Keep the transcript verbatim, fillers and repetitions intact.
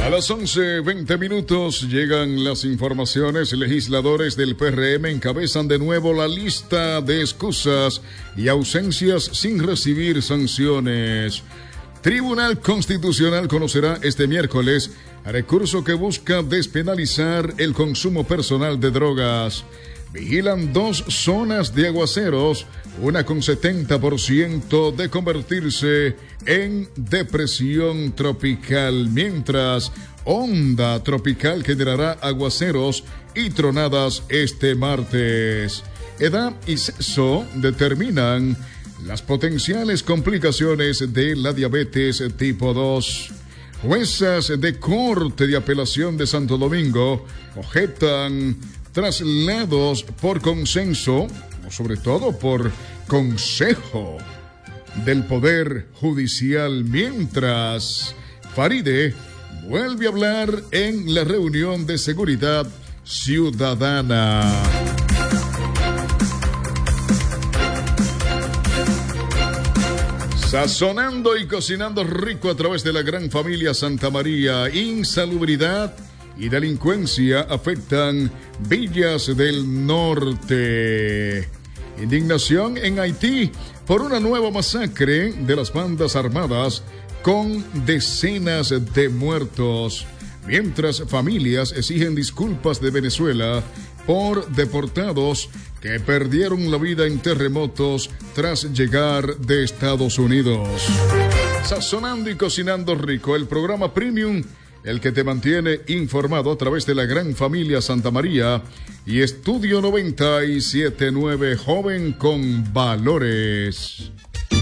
A las once veinte minutos llegan las informaciones. Legisladores del P R M encabezan de nuevo la lista de excusas y ausencias sin recibir sanciones. Tribunal Constitucional conocerá este miércoles recurso que busca despenalizar el consumo personal de drogas. Vigilan dos zonas de aguaceros, una con setenta por ciento de convertirse en depresión tropical, mientras onda tropical generará aguaceros y tronadas este martes. Edad y sexo determinan las potenciales complicaciones de la diabetes tipo dos. Juezas de Corte de Apelación de Santo Domingo objetan traslados por consenso, o sobre todo por consejo del Poder Judicial, mientras Faride vuelve a hablar en la reunión de seguridad ciudadana. Sazonando y cocinando rico a través de la gran familia Santa María. Insalubridad y delincuencia afectan villas del norte. Indignación en Haití por una nueva masacre de las bandas armadas con decenas de muertos, mientras familias exigen disculpas de Venezuela por deportados que perdieron la vida en terremotos tras llegar de Estados Unidos. Sazonando y cocinando rico, el programa Premium, el que te mantiene informado a través de la gran familia Santa María y Estudio noventa y siete punto nueve, joven con valores.